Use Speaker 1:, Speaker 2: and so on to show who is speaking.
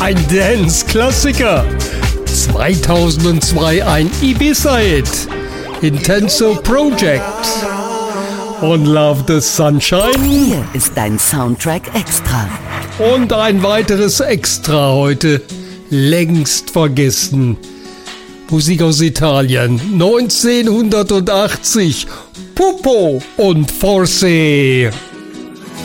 Speaker 1: ein Dance-Klassiker. 2002 ein Ibiza-Hit, Intenso Project. Und Love the Sunshine.
Speaker 2: Hier ist dein Soundtrack Extra.
Speaker 1: Und ein weiteres Extra heute, längst vergessen. Musik aus Italien, 1980, Pupo und Forse.